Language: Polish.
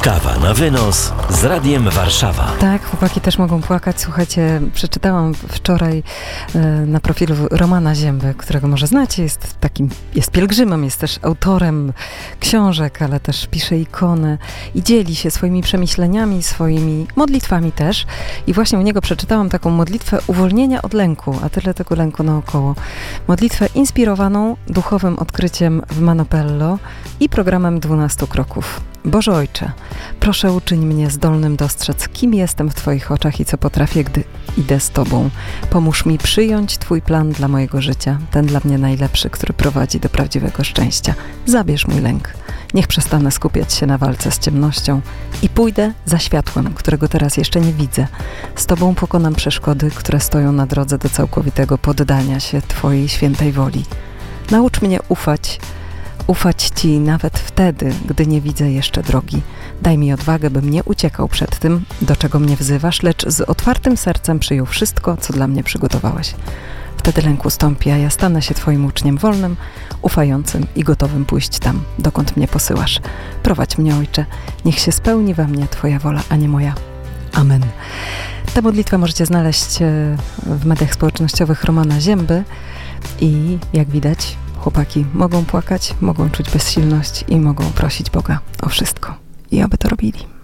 Kawa na wynos z Radiem Warszawa. Tak, chłopaki też mogą płakać. Słuchajcie, przeczytałam wczoraj na profilu Romana Zięby, którego może znacie. Jest pielgrzymem, jest też autorem książek, ale też pisze ikony i dzieli się swoimi przemyśleniami, swoimi modlitwami też. I właśnie u niego przeczytałam taką modlitwę uwolnienia od lęku, a tyle tego lęku naokoło. Modlitwę inspirowaną duchowym odkryciem w Manopello i programem 12 kroków. Boże Ojcze, proszę uczyń mnie zdolnym dostrzec, kim jestem w Twoich oczach i co potrafię, gdy idę z Tobą. Pomóż mi przyjąć Twój plan dla mojego życia, ten dla mnie najlepszy, który prowadzi do prawdziwego szczęścia. Zabierz mój lęk. Niech przestanę skupiać się na walce z ciemnością i pójdę za światłem, którego teraz jeszcze nie widzę. Z Tobą pokonam przeszkody, które stoją na drodze do całkowitego poddania się Twojej świętej woli. Naucz mnie ufać Ci nawet wtedy, gdy nie widzę jeszcze drogi. Daj mi odwagę, bym nie uciekał przed tym, do czego mnie wzywasz, lecz z otwartym sercem przyjął wszystko, co dla mnie przygotowałeś. Wtedy lęk ustąpi, a ja stanę się Twoim uczniem wolnym, ufającym i gotowym pójść tam, dokąd mnie posyłasz. Prowadź mnie, Ojcze, niech się spełni we mnie Twoja wola, a nie moja. Amen. Tę modlitwę możecie znaleźć w mediach społecznościowych Romana Zięby i jak widać, chłopaki mogą płakać, mogą czuć bezsilność i mogą prosić Boga o wszystko. I aby to robili.